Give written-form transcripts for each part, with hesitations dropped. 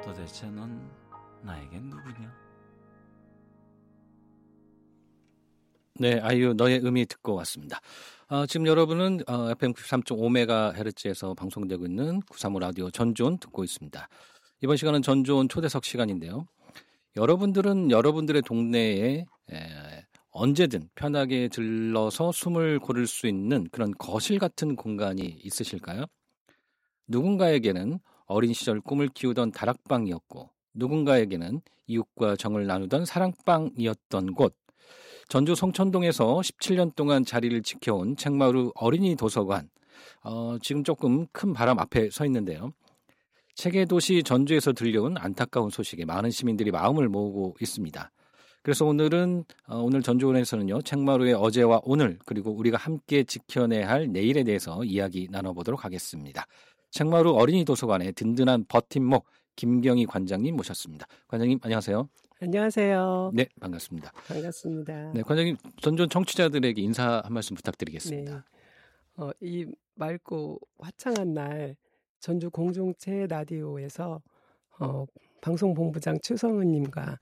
도대체 넌 나에겐 누구냐? 네, 아이유 너의 의미 듣고 왔습니다. 지금 여러분은 FM 93.5MHz에서 방송되고 있는 935 라디오 전주온 듣고 있습니다. 이번 시간은 전주온 초대석 시간인데요. 여러분들은 여러분들의 동네에 언제든 편하게 들러서 숨을 고를 수 있는 그런 거실 같은 공간이 있으실까요? 누군가에게는 어린 시절 꿈을 키우던 다락방이었고 누군가에게는 이웃과 정을 나누던 사랑방이었던 곳. 전주 송천동에서 17년 동안 자리를 지켜온 책마루 어린이 도서관. 지금 조금 큰 바람 앞에 서 있는데요. 책의 도시 전주에서 들려온 안타까운 소식에 많은 시민들이 마음을 모으고 있습니다. 그래서 오늘 전주원에서는요, 책마루의 어제와 오늘 그리고 우리가 함께 지켜내야 할 내일에 대해서 이야기 나눠보도록 하겠습니다. 책마루 어린이 도서관의 든든한 버팀목 김경희 관장님 모셨습니다. 관장님 안녕하세요. 안녕하세요. 네, 반갑습니다. 반갑습니다. 네, 관장님 전주원 청취자들에게 인사 한 말씀 부탁드리겠습니다. 네. 이 맑고 화창한 날 전주 공중체 라디오에서 방송본부장 최성은님과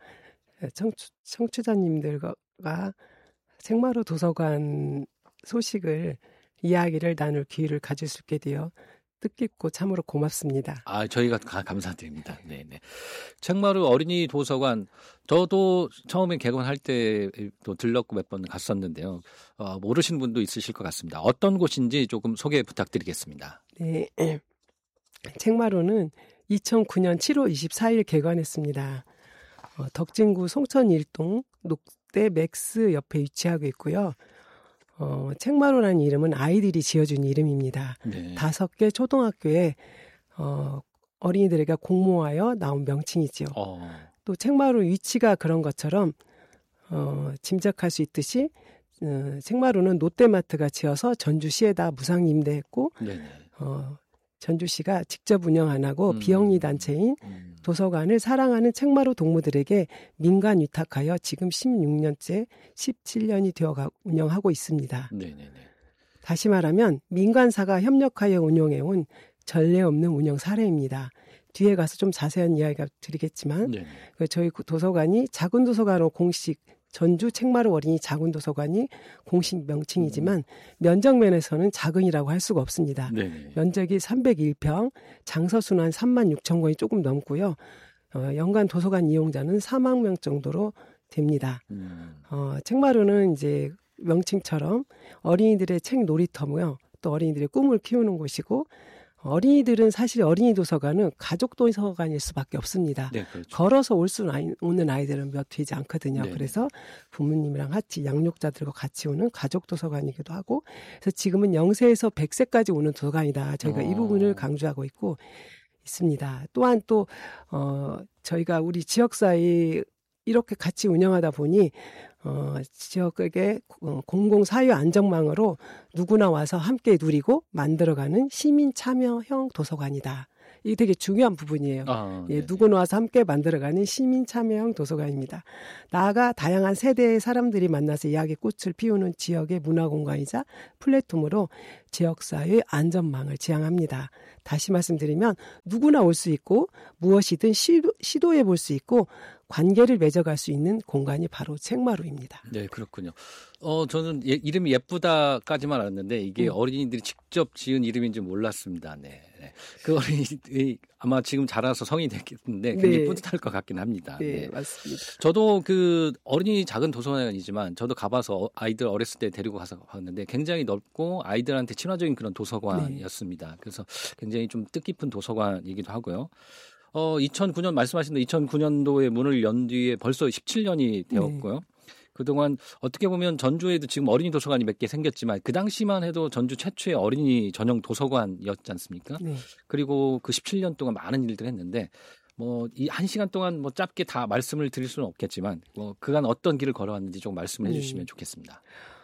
청취자님들과 책마루 도서관 소식을 이야기를 나눌 기회를 가질 수 있게 되어 뜻깊고 참으로 고맙습니다. 저희가 감사드립니다. 네네. 책마루 어린이 도서관, 저도 처음에 개관할 때도 들렀고 몇 번 갔었는데요. 모르시는 분도 있으실 것 같습니다. 어떤 곳인지 조금 소개 부탁드리겠습니다. 네. 책마루는 2009년 7월 24일 개관했습니다. 덕진구 송천 1동 녹대 맥스 옆에 위치하고 있고요. 책마루라는 이름은 아이들이 지어준 이름입니다. 네. 5개 초등학교에 어린이들에게 공모하여 나온 명칭이지요. 또 책마루 위치가 그런 것처럼 짐작할 수 있듯이 책마루는 롯데마트가 지어서 전주시에다 무상 임대했고 전주시가 직접 운영 안 하고 비영리 단체인 도서관을 사랑하는 책마루 동무들에게 민간 위탁하여 지금 16년째 17년이 되어 운영하고 있습니다. 네네네. 다시 말하면 민간사가 협력하여 운영해온 전례 없는 운영 사례입니다. 뒤에 가서 좀 자세한 이야기가 드리겠지만 저희 도서관이 작은 도서관으로 공식 전주 책마루 어린이 작은 도서관이 공식 명칭이지만 면적면에서는 작은이라고 할 수가 없습니다. 네네. 면적이 301평, 장서수는 한 3만 6천 권이 조금 넘고요. 연간 도서관 이용자는 4만 명 정도로 됩니다. 책마루는 이제 명칭처럼 어린이들의 책 놀이터고요. 또 어린이들의 꿈을 키우는 곳이고 어린이들은 사실 어린이 도서관은 가족 도서관일 수밖에 없습니다. 네, 그렇죠. 걸어서 오는 아이들은 몇 되지 않거든요. 네네. 그래서 부모님이랑 같이 양육자들과 같이 오는 가족 도서관이기도 하고 그래서 지금은 0세에서 100세까지 오는 도서관이다. 저희가 이 부분을 강조하고 있습니다. 또한 저희가 우리 지역사회 이렇게 같이 운영하다 보니 지역의 공공사유 안전망으로 누구나 와서 함께 누리고 만들어가는 시민 참여형 도서관이다. 이게 되게 중요한 부분이에요. 누구나 와서 함께 만들어가는 시민 참여형 도서관입니다. 나아가 다양한 세대의 사람들이 만나서 이야기의 꽃을 피우는 지역의 문화공간이자 플랫폼으로 지역사회의 안전망을 지향합니다. 다시 말씀드리면 누구나 올 수 있고 무엇이든 시도해 볼 수 있고 관계를 맺어갈 수 있는 공간이 바로 책마루입니다. 네, 그렇군요. 저는 이름이 예쁘다까지만 알았는데 이게 어린이들이 직접 지은 이름인 줄 몰랐습니다. 네. 그 어린이들이 아마 지금 자라서 성인이 됐겠는데 굉장히 뿌듯할 것 같긴 합니다. 네, 맞습니다. 저도 그 어린이 작은 도서관이지만 저도 가봐서 아이들 어렸을 때 데리고 가서 봤는데 굉장히 넓고 아이들한테 친화적인 그런 도서관이었습니다. 그래서 굉장히 좀 뜻깊은 도서관이기도 하고요. 2009년 말씀하신 대로 2009년도에 문을 연 뒤에 벌써 17년이 되었고요. 그동안 어떻게 보면 전주에도 지금 어린이 도서관이 몇 개 생겼지만 그 당시만 해도 전주 최초의 어린이 전용 도서관이었지 않습니까? 그리고 그 17년 동안 많은 일들을 했는데 이 1시간 동안 짧게 다 말씀을 드릴 수는 없겠지만 그간 어떤 길을 걸어왔는지 좀 말씀을 해주시면 좋겠습니다.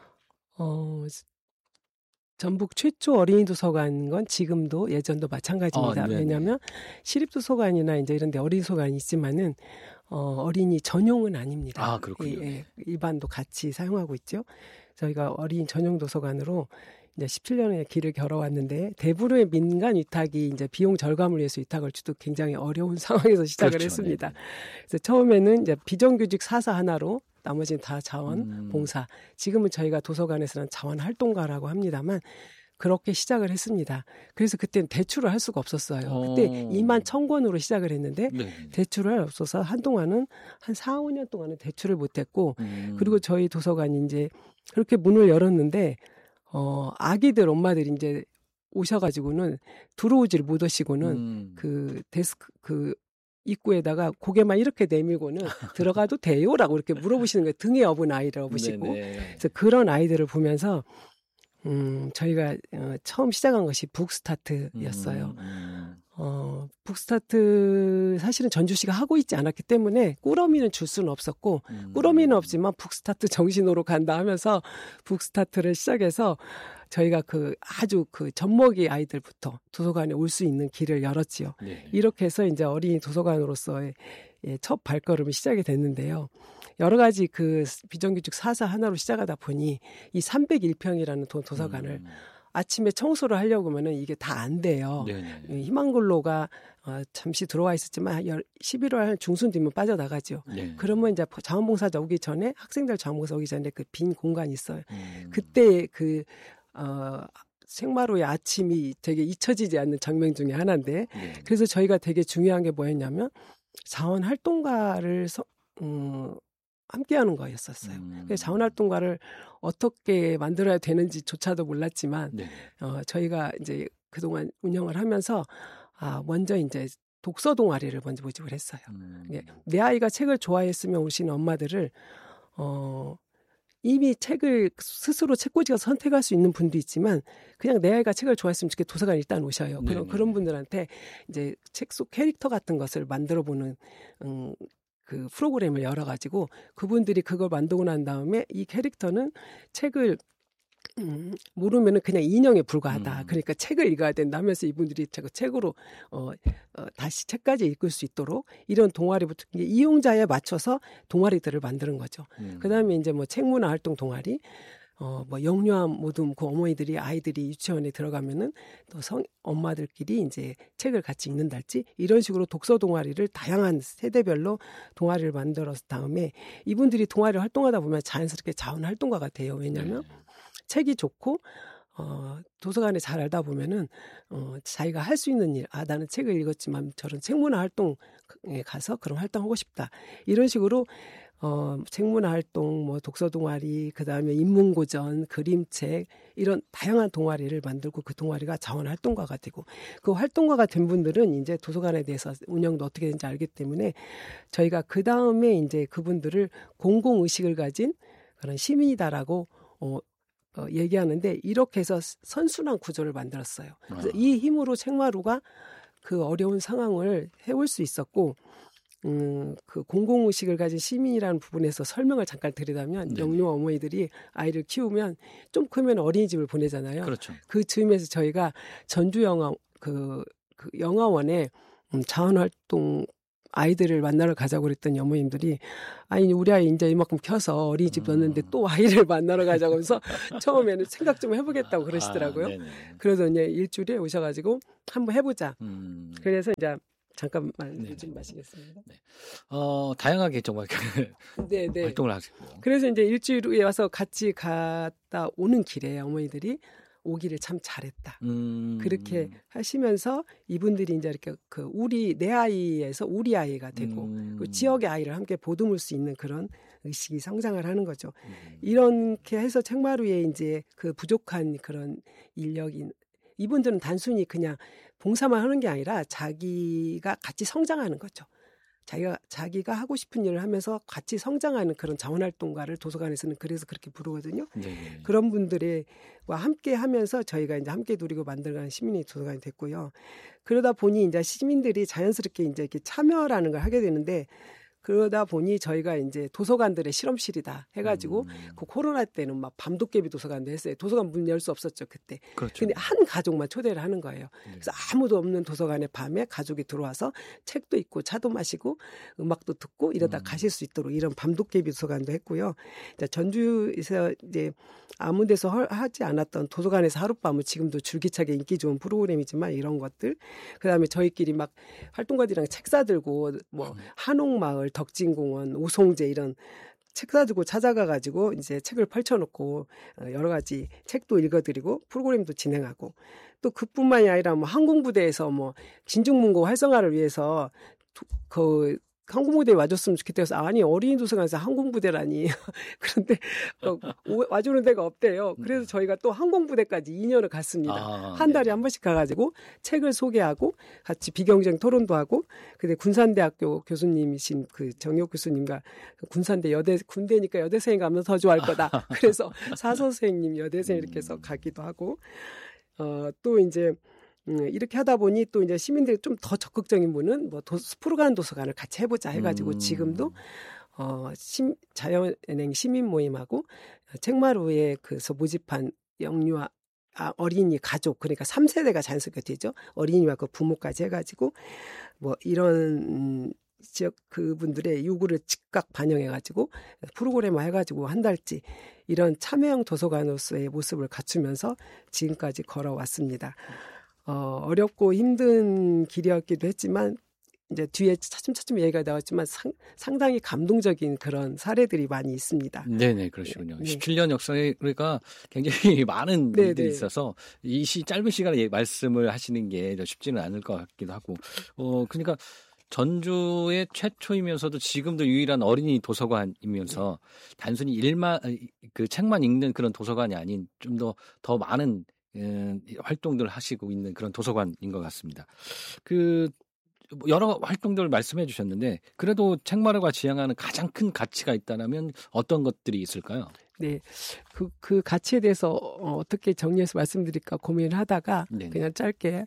전북 최초 어린이 도서관인 건 지금도 예전도 마찬가지입니다. 왜냐하면 시립도서관이나 이제 이런 데 어린이 도서관이 있지만은 어린이 전용은 아닙니다. 그렇군요. 일반도 같이 사용하고 있죠. 저희가 어린이 전용 도서관으로 이제 17년의 길을 걸어왔는데 대부분의 민간 위탁이 이제 비용 절감을 위해서 위탁을 주도 굉장히 어려운 상황에서 시작을 그렇죠. 했습니다. 네네. 그래서 처음에는 이제 비정규직 사사 하나로 나머지는 다 자원 봉사. 지금은 저희가 도서관에서는 자원 활동가라고 합니다만 그렇게 시작을 했습니다. 그래서 그때는 대출을 할 수가 없었어요. 그때 2만 1,000권으로 시작을 했는데 네네. 대출을 없어서 한동안은 한 4, 5년 동안은 대출을 못했고 그리고 저희 도서관이 이제 그렇게 문을 열었는데 아기들 엄마들이 이제 오셔가지고는 들어오지를 못하시고는 그 데스크 그 입구에다가 고개만 이렇게 내밀고는 들어가도 돼요라고 이렇게 물어보시는 거예요. 등에 업은 아이를 업으시고. 그래서 그런 아이들을 보면서 저희가 처음 시작한 것이 북스타트였어요. 북스타트 사실은 전주시가 하고 있지 않았기 때문에 꾸러미는 줄 수는 없었고 꾸러미는 없지만 북스타트 정신으로 간다 하면서 북스타트를 시작해서 저희가 아주 젖먹이 아이들부터 도서관에 올 수 있는 길을 열었지요. 네. 이렇게 해서 이제 어린이 도서관으로서의 첫 발걸음이 시작이 됐는데요. 여러 가지 비정규직 사사 하나로 시작하다 보니 이 301평이라는 도서관을 아침에 청소를 하려고 하면은 이게 다 안 돼요. 네네. 희망근로가 잠시 들어와 있었지만 11월 중순 되면 빠져나가죠. 네. 그러면 이제 자원봉사자 오기 전에 학생들 자원봉사 오기 전에 그 빈 공간이 있어요. 그때 생마루의 아침이 되게 잊혀지지 않는 장면 중에 하나인데 그래서 저희가 되게 중요한 게 뭐였냐면 자원활동가를 함께하는 거였었어요. 그래서 자원활동가를 어떻게 만들어야 되는지조차도 몰랐지만 저희가 이제 그동안 운영을 하면서 먼저 이제 독서 동아리를 먼저 모집을 했어요. 내 아이가 책을 좋아했으면 오시는 엄마들을 이미 책을 스스로 책꽂이가 선택할 수 있는 분도 있지만 그냥 내 아이가 책을 좋아했으면 좋겠게 도서관에 일단 오셔요. 그런 분들한테 이제 책 속 캐릭터 같은 것을 만들어 보는 그 프로그램을 열어가지고 그분들이 그걸 만들고 난 다음에 이 캐릭터는 책을 모르면은 그냥 인형에 불과하다. 그러니까 책을 읽어야 된다 하면서 이분들이 책으로 다시 책까지 읽을 수 있도록 이런 동아리부터 이용자에 맞춰서 동아리들을 만드는 거죠. 그다음에 이제 뭐 책문화 활동 동아리, 뭐 영유아 모둠 그 어머니들이 아이들이 유치원에 들어가면은 또 엄마들끼리 이제 책을 같이 읽는달지 이런 식으로 독서 동아리를 다양한 세대별로 동아리를 만들어서 다음에 이분들이 동아리를 활동하다 보면 자연스럽게 자원 활동가가 돼요. 왜냐하면 책이 좋고 도서관에 잘 알다 보면은 자기가 할 수 있는 일, 나는 책을 읽었지만 저런 책문화 활동에 가서 그런 활동하고 싶다. 이런 식으로 책문화 활동, 뭐 독서 동아리, 그 다음에 인문고전, 그림책 이런 다양한 동아리를 만들고 그 동아리가 자원 활동가가 되고 그 활동가가 된 분들은 이제 도서관에 대해서 운영도 어떻게 되는지 알기 때문에 저희가 그 다음에 이제 그분들을 공공 의식을 가진 그런 시민이다라고 얘기하는데 이렇게 해서 선순환 구조를 만들었어요. 그래서 이 힘으로 책마루가 그 어려운 상황을 해올 수 있었고. 그 공공의식을 가진 시민이라는 부분에서 설명을 잠깐 드리자면 영유아 어머니들이 아이를 키우면 좀 크면 어린이집을 보내잖아요. 그렇죠. 그 즈음에서 저희가 전주 영화원에 자원활동 아이들을 만나러 가자고 그랬더니 어머님들이 우리 아이 이제 이만큼 커서 어린이집 넣었는데 또 아이를 만나러 가자고 하면서 처음에는 생각 좀 해보겠다고 그러시더라고요. 그래서 이제 일주일에 오셔가지고 한번 해보자. 그래서 이제 잠깐만 좀 마시겠습니다. 다양하게 정말 활동을 하시고요. 그래서 이제 일주일에 와서 같이 갔다 오는 길에 어머니들이 오기를 참 잘했다. 그렇게 하시면서 이분들이 이제 이렇게 내 아이에서 우리 아이가 되고 그 지역의 아이를 함께 보듬을 수 있는 그런 의식이 성장을 하는 거죠. 이렇게 해서 책마루에 이제 그 부족한 그런 인력인 이분들은 단순히 그냥 봉사만 하는 게 아니라 자기가 같이 성장하는 거죠. 자기가 하고 싶은 일을 하면서 같이 성장하는 그런 자원활동가를 도서관에서는 그래서 그렇게 부르거든요. 그런 분들과 함께 하면서 저희가 이제 함께 누리고 만들어가는 시민의 도서관이 됐고요. 그러다 보니 이제 시민들이 자연스럽게 이제 이렇게 참여라는 걸 하게 되는데 그러다 보니 저희가 이제 도서관들의 실험실이다 해가지고 그 코로나 때는 막 밤도깨비 도서관도 했어요. 도서관 문 열 수 없었죠 그때. 그렇죠. 근데 한 가족만 초대를 하는 거예요. 그래서 아무도 없는 도서관에 밤에 가족이 들어와서 책도 읽고 차도 마시고 음악도 듣고 이러다 가실 수 있도록 이런 밤도깨비 도서관도 했고요. 전주에서 이제 아무 데서 하지 않았던 도서관에서 하룻밤은 지금도 줄기차게 인기 좋은 프로그램이지만 이런 것들. 그다음에 저희끼리 막 활동가들이랑 책 사들고 뭐 한옥마을, 덕진공원, 오송제 이런 책 사들고 찾아가가지고 이제 책을 펼쳐놓고 여러 가지 책도 읽어드리고 프로그램도 진행하고 또 그뿐만이 아니라 뭐 항공부대에서 뭐 진중문고 활성화를 위해서 그 항공부대에 와줬으면 좋겠다 해서 아니 어린이 도서관에서 항공부대라니 그런데 와주는 데가 없대요. 그래서 저희가 또 항공부대까지 2년을 갔습니다. 한 달에 한 번씩 가가지고 책을 소개하고 같이 비경쟁 토론도 하고 근데 군산대학교 교수님이신 그 정혁 교수님과 군산대 군대니까 여대생이 가면 더 좋아할 거다. 그래서 사선생님 여대생 이렇게 해서 가기도 하고 또 이제 이렇게 하다 보니 또 이제 시민들이 좀 더 적극적인 분은 뭐 숲으로 가는 도서관을 같이 해보자 해가지고 지금도 자연은행 시민 모임하고 책마루에 그서 모집한 영유아 어린이 가족 그러니까 3세대가 자연스럽게 되죠. 어린이와 그 부모까지 해가지고 뭐 이런 지역 그분들의 요구를 즉각 반영해가지고 프로그램화 해가지고 한 달치 이런 참여형 도서관으로서의 모습을 갖추면서 지금까지 걸어왔습니다. 어렵고 힘든 길이었기도 했지만 이제 뒤에 차츰차츰 얘기가 나왔지만 상당히 감동적인 그런 사례들이 많이 있습니다. 네네 그러시군요. 네. 17년 역사가 굉장히 많은 일들이 있어서 이 짧은 시간에 말씀을 하시는 게 쉽지는 않을 것 같기도 하고 그러니까 전주의 최초이면서도 지금도 유일한 어린이 도서관이면서 단순히 그 책만 읽는 그런 도서관이 아닌 좀 더 많은 활동들을 하시고 있는 그런 도서관인 것 같습니다. 여러 활동들을 말씀해 주셨는데 그래도 책마루가 지향하는 가장 큰 가치가 있다면 어떤 것들이 있을까요? 네, 그 가치에 대해서 어떻게 정리해서 말씀드릴까 고민을 하다가 그냥 짧게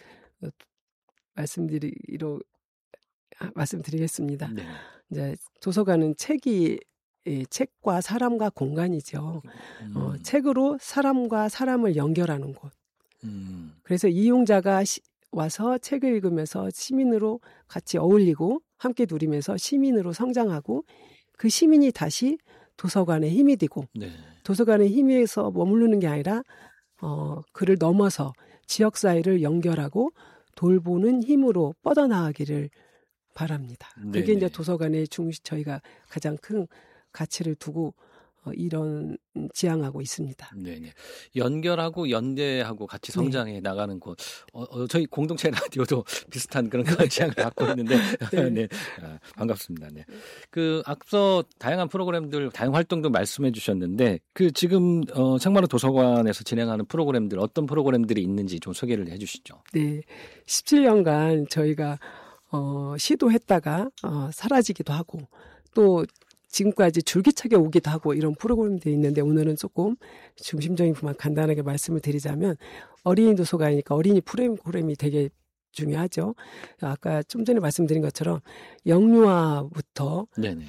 말씀드리겠습니다. 네. 이제 도서관은 책과 사람과 공간이죠. 책으로 사람과 사람을 연결하는 곳. 그래서 이용자가 와서 책을 읽으면서 시민으로 같이 어울리고 함께 누리면서 시민으로 성장하고 그 시민이 다시 도서관의 힘이 되고 도서관의 힘에서 머무르는 게 아니라 그를 넘어서 지역사회를 연결하고 돌보는 힘으로 뻗어나가기를 바랍니다. 그게 이제 도서관의 저희가 가장 큰 가치를 두고 이런 지향하고 있습니다. 네네. 연결하고 연대하고 같이 성장해 나가는 곳. 저희 공동체 라디오도 비슷한 그런 지향을 갖고 있는데, 네. 반갑습니다. 네. 앞서 다양한 프로그램들, 다양한 활동도 말씀해 주셨는데, 지금, 책마루 도서관에서 진행하는 프로그램들, 어떤 프로그램들이 있는지 좀 소개를 해 주시죠. 네. 17년간 저희가, 시도했다가, 사라지기도 하고, 또, 지금까지 줄기차게 오기도 하고 이런 프로그램들이 있는데 오늘은 조금 중심적인 부분만 간단하게 말씀을 드리자면 어린이 도서관이니까 어린이 프로그램이 되게 중요하죠. 아까 좀 전에 말씀드린 것처럼 영유아부터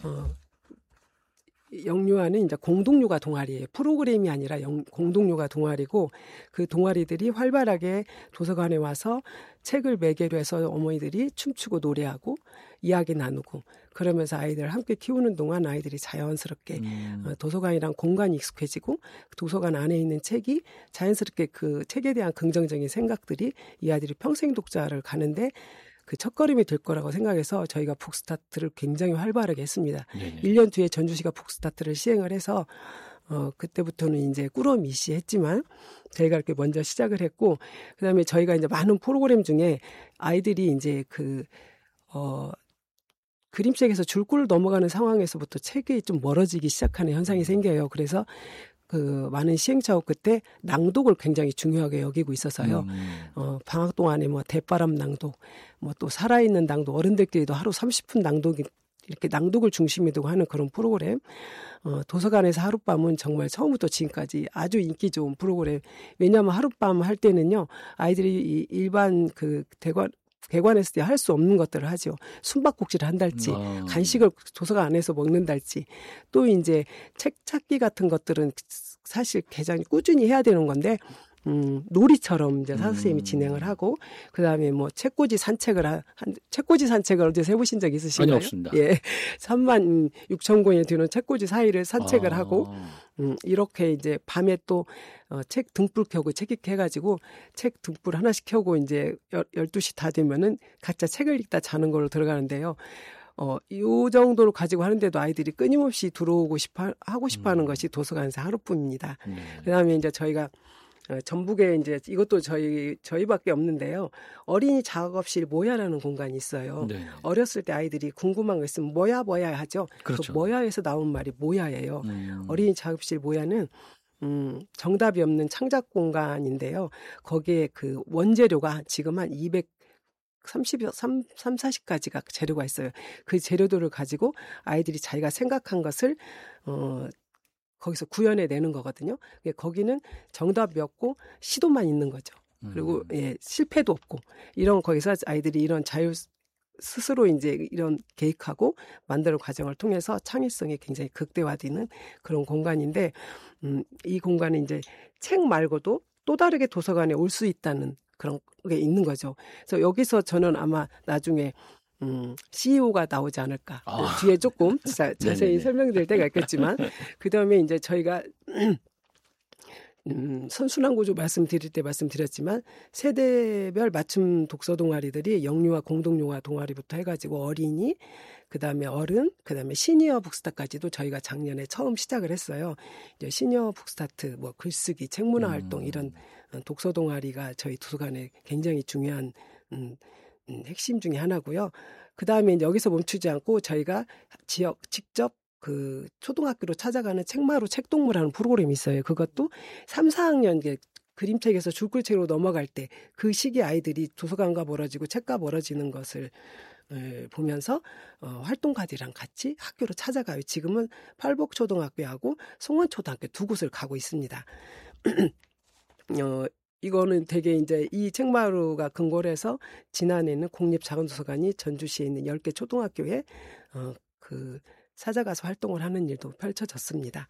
영유아는 이제 공동육아 동아리예요. 프로그램이 아니라 공동육아 동아리고 그 동아리들이 활발하게 도서관에 와서 책을 매개로 해서 어머니들이 춤추고 노래하고 이야기 나누고 그러면서 아이들을 함께 키우는 동안 아이들이 자연스럽게 도서관이랑 공간이 익숙해지고 도서관 안에 있는 책이 자연스럽게 그 책에 대한 긍정적인 생각들이 이 아이들이 평생 독자를 가는데 그 첫걸음이 될 거라고 생각해서 저희가 북스타트를 굉장히 활발하게 했습니다. 1년 뒤에 전주시가 북스타트를 시행을 해서 그때부터는 이제 꾸러미 씨 했지만 저희가 이렇게 먼저 시작을 했고 그다음에 저희가 이제 많은 프로그램 중에 아이들이 이제 그림책에서 줄골을 넘어가는 상황에서부터 책이 좀 멀어지기 시작하는 현상이 생겨요. 그래서 많은 시행착오 끝에 낭독을 굉장히 중요하게 여기고 있어서요. 방학 동안에 뭐 대바람 낭독, 뭐 또 살아있는 낭독, 어른들끼리도 하루 30분 이렇게 낭독을 중심에 두고 하는 그런 프로그램. 도서관에서 하룻밤은 정말 처음부터 지금까지 아주 인기 좋은 프로그램. 왜냐하면 하룻밤 할 때는요, 아이들이 일반 개관했을 때 할 수 없는 것들을 하죠. 숨바꼭질을 한달지, 간식을 도서관 안에서 먹는달지, 또 이제 책 찾기 같은 것들은 사실 굉장히 꾸준히 해야 되는 건데, 놀이처럼 이제 선생님이 진행을 하고, 그 다음에 뭐 책꽂이 산책을 책꽂이 산책을 어제 해보신 적 있으신가요? 아니, 없습니다. 예. 36,000권이 되는 책꽂이 사이를 산책을 하고, 이렇게 이제 밤에 또, 책 등불 켜고 책 읽기 해가지고, 책 등불 하나씩 켜고 이제 12시 다 되면은 각자 책을 읽다 자는 걸로 들어가는데요. 요 정도로 가지고 하는데도 아이들이 끊임없이 들어오고 하고 싶어 하는 것이 도서관에서 하루뿐입니다. 그 다음에 이제 저희가 전북에 이제 이것도 저희밖에 없는데요. 어린이 작업실 모야라는 공간이 있어요. 네. 어렸을 때 아이들이 궁금한 거 있으면 뭐야 하죠. 그렇죠. 그 뭐야에서 나온 말이 모야예요. 어린이 작업실 모야는 정답이 없는 창작 공간인데요. 거기에 그 원재료가 지금 한 240가지가 재료가 있어요. 그 재료들을 가지고 아이들이 자기가 생각한 것을 거기서 구현해 내는 거거든요. 거기는 정답이 없고 시도만 있는 거죠. 그리고 실패도 없고 이런 거기서 아이들이 이런 자유 스스로 이제 이런 계획하고 만드는 과정을 통해서 창의성이 굉장히 극대화되는 그런 공간인데 이 공간은 이제 책 말고도 또 다르게 도서관에 올 수 있다는 그런 게 있는 거죠. 그래서 여기서 저는 아마 나중에 CEO가 나오지 않을까. 뒤에 조금 자세히 설명드릴 때가 있겠지만, 그 다음에 이제 저희가, 선순환 구조 말씀드릴 때 말씀드렸지만, 세대별 맞춤 독서 동아리들이 영유아 공동영화 동아리부터 해가지고 어린이, 그 다음에 어른, 그 다음에 시니어 북스타까지도 저희가 작년에 처음 시작을 했어요. 이제 시니어 북스타트, 뭐 글쓰기, 책문화 활동 이런 독서 동아리가 저희 도서관에 굉장히 중요한 핵심 중에 하나고요. 그 다음에 여기서 멈추지 않고 저희가 직접 그 초등학교로 찾아가는 책마루 책동무라는 프로그램이 있어요. 그것도 3, 4학년 그림책에서 줄글책으로 넘어갈 때 그 시기 아이들이 도서관과 멀어지고 책과 멀어지는 것을 보면서 활동가들이랑 같이 학교로 찾아가요. 지금은 팔복초등학교하고 송원초등학교 두 곳을 가고 있습니다. 이거는 되게 이제 이 책마루가 근거를 해서 지난해는 공립자원도서관이 전주시에 있는 10개 초등학교에 찾아가서 활동을 하는 일도 펼쳐졌습니다.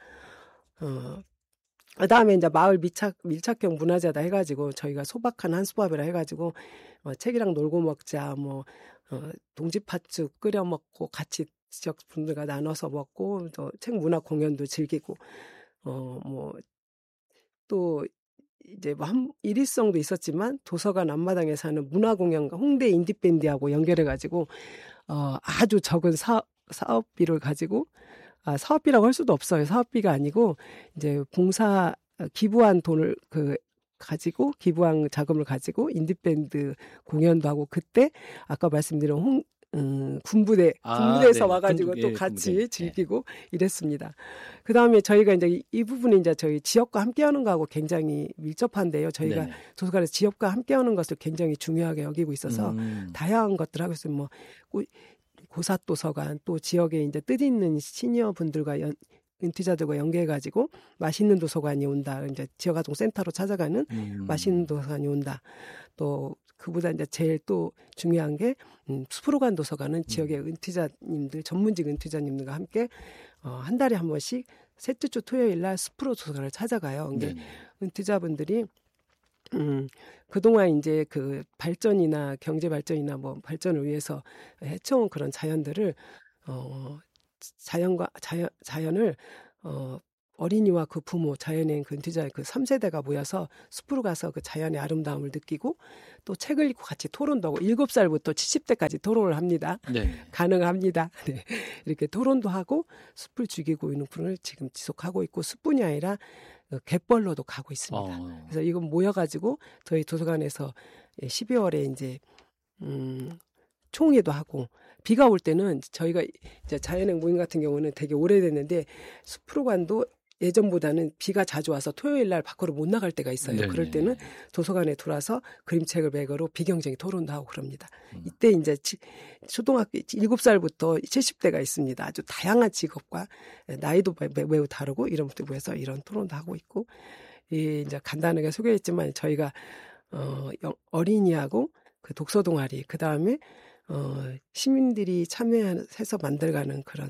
그다음에 이제 마을 밀착형 문화재다 해가지고 저희가 소박한 한수밥이라 해가지고 책이랑 놀고 먹자 뭐 동지팥죽 끓여 먹고 같이 지역 분들과 나눠서 먹고 또 책 문화 공연도 즐기고 뭐 또 이제 뭐 일일성도 있었지만 도서관 앞마당에 사는 문화공연과 홍대 인디밴드하고 연결해가지고 아주 적은 사업비를 가지고 사업비라고 할 수도 없어요. 사업비가 아니고 이제 봉사 기부한 돈을 가지고 기부한 자금을 가지고 인디밴드 공연도 하고 그때 아까 말씀드린 군부대에서 와가지고 또 같이 즐기고 이랬습니다. 그 다음에 저희가 이제 이 부분이 이제 저희 지역과 함께하는 거하고 굉장히 밀접한데요. 저희가 도서관에서 지역과 함께하는 것을 굉장히 중요하게 여기고 있어서 다양한 것들 하고 있어요. 뭐 고사도서관 또 지역에 이제 뜻있는 시니어 분들과 은퇴자들과 연계해가지고 맛있는 도서관이 온다. 이제 지역아동센터로 찾아가는 맛있는 도서관이 온다. 또 그보다 이제 제일 또 중요한 게 숲으로간 도서관은 지역의 은퇴자님들, 전문직 은퇴자님들과 함께 한 달에 한 번씩 셋째 주 토요일 날 숲으로 도서관을 찾아가요. 근데 은퇴자분들이 그동안 이제 그 발전이나 경제 발전이나 뭐 발전을 위해서 해쳐온 그런 자연들을 자연을 어린이와 그 부모, 자연인 그 은퇴자의 그 3세대가 모여서 숲으로 가서 그 자연의 아름다움을 느끼고 또 책을 읽고 같이 토론도 하고 7살부터 70대까지 토론을 합니다. 가능합니다. 네. 이렇게 토론도 하고 숲을 죽이고 있는 분을 지금 지속하고 있고 숲뿐이 아니라 갯벌로도 가고 있습니다. 그래서 이건 모여가지고 저희 도서관에서 12월에 이제 총회도 하고 비가 올 때는 저희가 이제 자연의 모임 같은 경우는 되게 오래됐는데 숲으로관도 예전보다는 비가 자주 와서 토요일 날 밖으로 못 나갈 때가 있어요. 네네. 그럴 때는 도서관에 들어와서 그림책을 매거로 비경쟁 토론도 하고 그럽니다. 이때 이제 초등학교 7살부터 70대가 있습니다. 아주 다양한 직업과 나이도 매우 다르고 이런 분들 모여서 이런 토론도 하고 있고 이제 간단하게 소개했지만 저희가 어린이하고 그 독서 동아리, 그 다음에 시민들이 참여해서 만들어가는 그런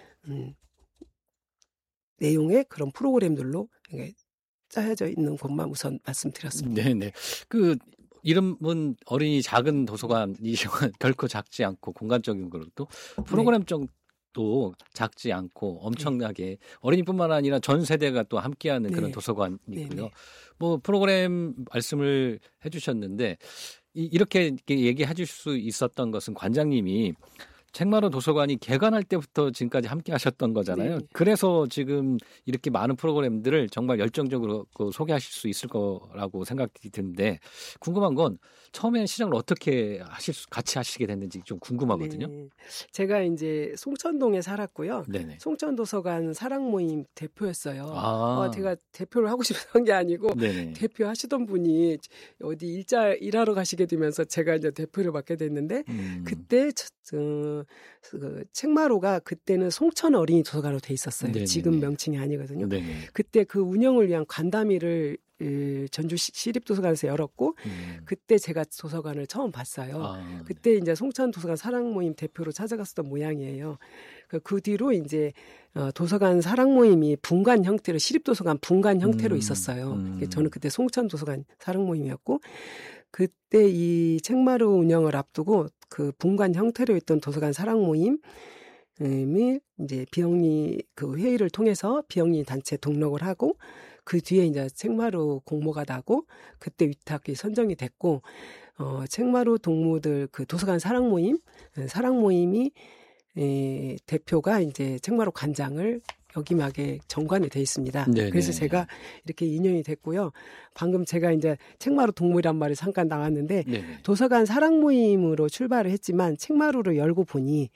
내용의 그런 프로그램들로 짜여져 있는 것만 우선 말씀드렸습니다. 네네. 이름은 어린이 작은 도서관이지만 결코 작지 않고 공간적인 것도 프로그램적도 작지 않고 엄청나게 어린이뿐만 아니라 전 세대가 또 함께하는 그런 도서관이고요. 뭐 프로그램 말씀을 해주셨는데 이렇게 얘기해 줄 수 있었던 것은 관장님이 책마루 도서관이 개관할 때부터 지금까지 함께 하셨던 거잖아요. 그래서 지금 이렇게 많은 프로그램들을 정말 열정적으로 소개하실 수 있을 거라고 생각이 드는데 궁금한 건 처음에 시작을 어떻게 같이 하시게 됐는지 좀 궁금하거든요. 네. 제가 이제 송천동에 살았고요. 네네. 송천도서관 사랑모임 대표였어요. 아. 제가 대표를 하고 싶었던 게 아니고 네네. 대표하시던 분이 어디 일하러 가시게 되면서 제가 이제 대표를 맡게 됐는데 그때 그 책마루가 그때는 송천 어린이 도서관으로 돼 있었어요. 네네네. 지금 명칭이 아니거든요. 네네. 그때 그 운영을 위한 간담회를 전주 시립도서관에서 열었고 그때 제가 도서관을 처음 봤어요. 그때 이제 송천 도서관 사랑 모임 대표로 찾아갔었던 모양이에요. 그 뒤로 이제 도서관 사랑 모임이 분관 형태로 시립도서관 분관 형태로 있었어요. 저는 그때 송천 도서관 사랑 모임이었고 그때 이 책마루 운영을 앞두고 그 분관 형태로 있던 도서관 사랑 모임이 이제 비영리 그 회의를 통해서 비영리 단체 등록을 하고 그 뒤에 이제 책마루 공모가 나고 그때 위탁이 선정이 됐고 책마루 동무들 그 도서관 사랑 모임이 대표가 이제 책마루 관장을 역임하게 정관이 돼 있습니다. 네네. 그래서 제가 이렇게 인연이 됐고요. 방금 제가 이제 책마루 동무이란 말이 잠깐 나왔는데 네네. 도서관 사랑 모임으로 출발을 했지만 책마루를 열고 보니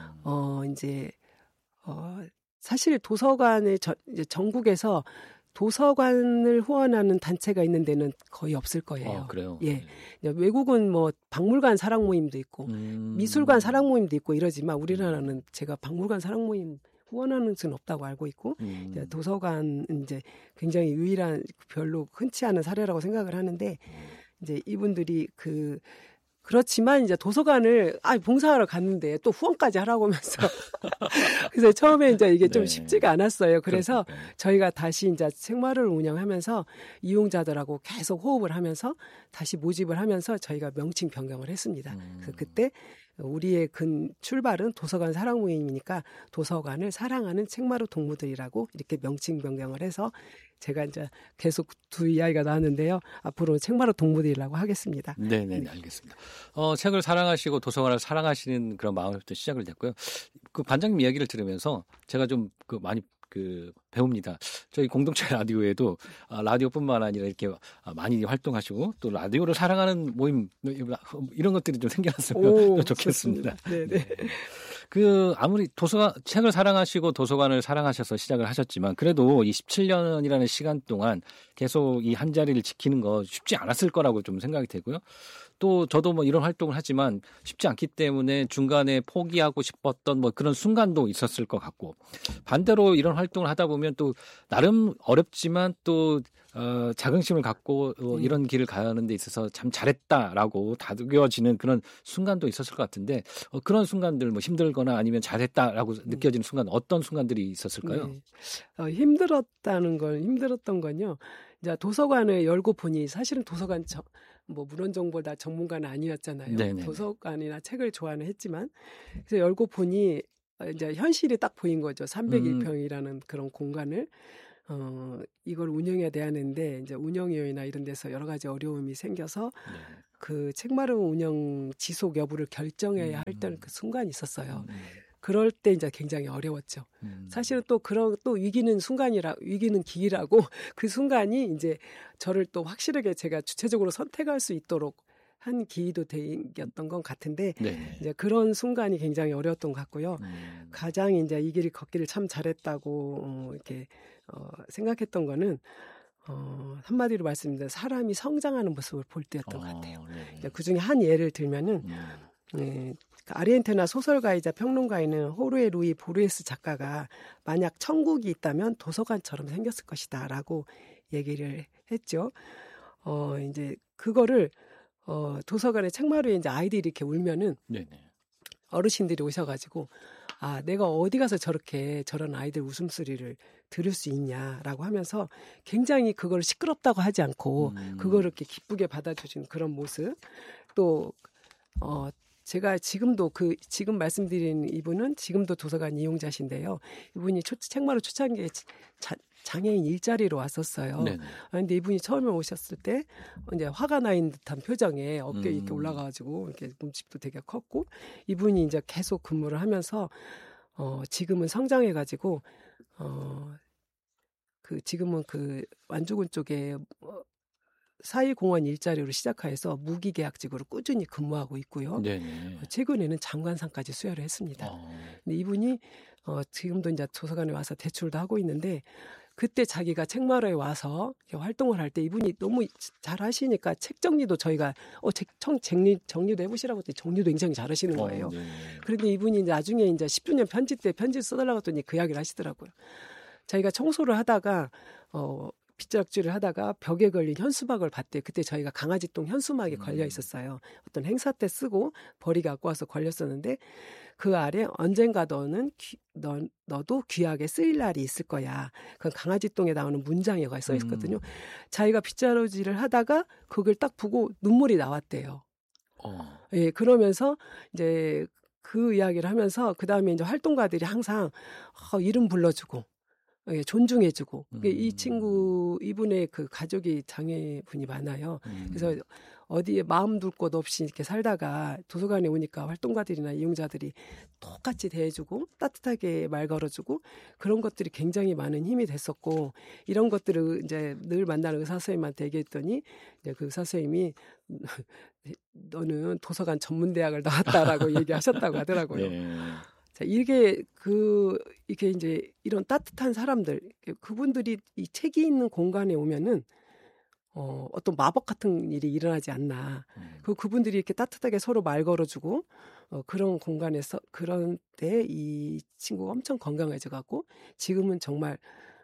사실 도서관의 이제 전국에서 도서관을 후원하는 단체가 있는 데는 거의 없을 거예요. 그래요? 예. 외국은 뭐 박물관 사랑 모임도 있고 미술관 사랑 모임도 있고 이러지만 우리나라는 제가 박물관 사랑 모임 후원하는 수는 없다고 알고 있고 이제 도서관 이제 굉장히 유일한 별로 흔치 않은 사례라고 생각을 하는데 이제 이분들이 그렇지만 이제 도서관을 봉사하러 갔는데 또 후원까지 하라고 하면서 그래서 처음에 이제 이게 좀 쉽지가 않았어요. 그래서 저희가 다시 이제 책마루를 운영하면서 이용자들하고 계속 호흡을 하면서 다시 모집을 하면서 저희가 명칭 변경을 했습니다. 그래서 그때 우리의 출발은 도서관 사랑 모임이니까 도서관을 사랑하는 책마루 동무들이라고 이렇게 명칭 변경을 해서 제가 이제 계속 두 이야기가 나왔는데요. 앞으로 책마루 동무들이라고 하겠습니다. 네네, 알겠습니다. 책을 사랑하시고 도서관을 사랑하시는 그런 마음부터 시작을 됐고요. 그 관장님 이야기를 들으면서 제가 좀 많이 배웁니다. 저희 공동체 라디오에도 라디오뿐만 아니라 이렇게 많이 활동하시고 또 라디오를 사랑하는 모임 이런 것들이 좀 생겨났으면 좋겠습니다. 네네. 아무리 책을 사랑하시고 도서관을 사랑하셔서 시작을 하셨지만 그래도 이 17년이라는 시간 동안 계속 이 한 자리를 지키는 거 쉽지 않았을 거라고 좀 생각이 되고요. 또 저도 뭐 이런 활동을 하지만 쉽지 않기 때문에 중간에 포기하고 싶었던 뭐 그런 순간도 있었을 것 같고 반대로 이런 활동을 하다 보면 또 나름 어렵지만 또 자긍심을 갖고 이런 길을 가는 데 있어서 참 잘했다라고 다독여지는 그런 순간도 있었을 것 같은데 그런 순간들 뭐 힘들거나 아니면 잘했다라고 느껴지는 순간 어떤 순간들이 있었을까요? 네. 힘들었던 건요. 이제 도서관을 열고 보니 사실은 도서관 문헌정보다 전문가는 아니었잖아요. 네네. 도서관이나 책을 좋아는 했지만 그래서 열고 보니 이제 현실이 딱 보인 거죠. 301평이라는 그런 공간을 이걸 운영해야 되는데 이제 운영위원회나 이런 데서 여러 가지 어려움이 생겨서 그 책마루 운영 지속 여부를 결정해야 할 때는 그 순간이 있었어요. 그럴 때 이제 굉장히 어려웠죠. 사실은 또 위기는 기회라고 그 순간이 이제 저를 또 확실하게 제가 주체적으로 선택할 수 있도록 한 기회도 되었던 것 같은데 이제 그런 순간이 굉장히 어려웠던 것 같고요. 가장 이제 이 길을 걷기를 참 잘했다고 이렇게 생각했던 거는 한마디로 말씀드리면 사람이 성장하는 모습을 볼 때였던 것 같아요. 그 중에 한 예를 들면은 아르헨티나 소설가이자 평론가인 호르헤 루이 보르헤스 작가가 만약 천국이 있다면 도서관처럼 생겼을 것이다라고 얘기를 했죠. 이제 그거를 도서관에 책마루에 이제 아이들이 이렇게 울면은 네네. 어르신들이 오셔가지고 내가 어디 가서 저렇게 저런 아이들 웃음소리를 들을 수 있냐라고 하면서 굉장히 그걸 시끄럽다고 하지 않고 그걸 이렇게 기쁘게 받아주신 그런 모습. 또 제가 지금도 지금 말씀드린 이분은 지금도 도서관 이용자신데요. 이분이 책마루 초창기에 장애인 일자리로 왔었어요. 그런데 이분이 처음에 오셨을 때 이제 화가 나 있는 듯한 표정에 어깨 이렇게 올라가가지고 이렇게 몸집도 되게 컸고 이분이 이제 계속 근무를 하면서 지금은 성장해가지고 지금은 완주군 쪽에 사회공헌 일자리로 시작해서 무기계약직으로 꾸준히 근무하고 있고요. 네네. 최근에는 장관상까지 수여를 했습니다. 근데 이분이 지금도 이제 도서관에 와서 대출도 하고 있는데 그때 자기가 책마루에 와서 활동을 할 때 이분이 너무 잘 하시니까 책 정리도 저희가 정리도 해보시라고 했더니 정리도 굉장히 잘하시는 거예요. 그런데 이분이 이제 나중에 이제 10주년 편지 때 편지를 써달라고 했더니 그 이야기를 하시더라고요. 자기가 청소를 하다가 빗자락질을 하다가 벽에 걸린 현수막을 봤대요. 그때 저희가 강아지똥 현수막이 걸려 있었어요. 어떤 행사 때 쓰고 버리게 갖고 와서 걸렸었는데 그 아래 언젠가 너도 귀하게 쓰일 날이 있을 거야. 그건 강아지똥에 나오는 문장이 써 있거든요. 자기가 빗자루질을 하다가 그걸 딱 보고 눈물이 나왔대요. 예, 그러면서 이제 그 이야기를 하면서 그 다음에 이제 활동가들이 항상 이름 불러주고 예, 존중해주고 이 이분의 그 가족이 장애분이 많아요. 그래서 어디에 마음 둘 곳 없이 이렇게 살다가 도서관에 오니까 활동가들이나 이용자들이 똑같이 대해주고 따뜻하게 말 걸어주고 그런 것들이 굉장히 많은 힘이 됐었고 이런 것들을 이제 늘 만나는 의사 선생님한테 얘기했더니 이제 그 의사 선생님이 너는 도서관 전문대학을 나왔다라고 얘기하셨다고 하더라고요. 네. 자, 이게 이제 이런 따뜻한 사람들, 그분들이 이 책이 있는 공간에 오면은 어떤 마법 같은 일이 일어나지 않나. 그분들이 이렇게 따뜻하게 서로 말 걸어주고 그런 공간에서 그런 때 이 친구가 엄청 건강해져 갖고 지금은 정말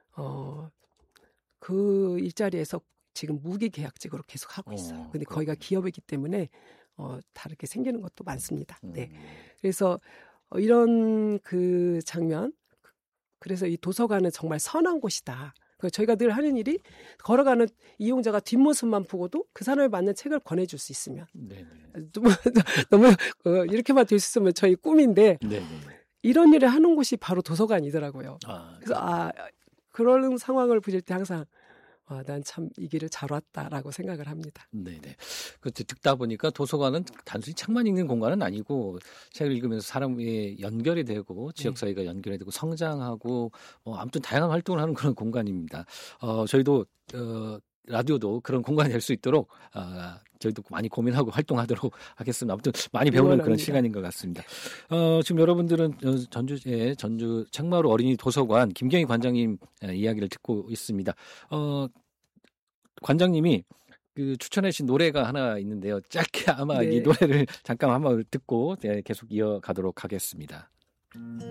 그 일자리에서 지금 무기계약직으로 계속 하고 있어요. 근데 거기가 기업이기 때문에 다르게 생기는 것도 많습니다. 네. 그래서 이런 그 장면, 그래서 이 도서관은 정말 선한 곳이다. 저희가 늘 하는 일이 걸어가는 이용자가 뒷모습만 보고도 그 사람에 맞는 책을 권해줄 수 있으면 너무 이렇게만 될 수 있으면 저희 꿈인데 이런 일을 하는 곳이 바로 도서관이더라고요. 그래서 그런 상황을 보실 때 항상 난 참 이 길을 잘 왔다라고 생각을 합니다. 네네. 듣다 보니까 도서관은 단순히 책만 읽는 공간은 아니고 책을 읽으면서 사람이 연결이 되고 지역사회가 연결이 되고 성장하고 아무튼 다양한 활동을 하는 그런 공간입니다. 저희도 라디오도 그런 공간이 될 수 있도록 저희도 많이 고민하고 활동하도록 하겠습니다. 아무튼 많이 배우는 그런 시간인 것 같습니다. 지금 여러분들은 전주 책마루 어린이 도서관 김경희 관장님 이야기를 듣고 있습니다. 관장님이 추천해 주신 노래가 하나 있는데요. 짧게 아마 이 노래를 잠깐 한번 듣고 계속 이어가도록 하겠습니다.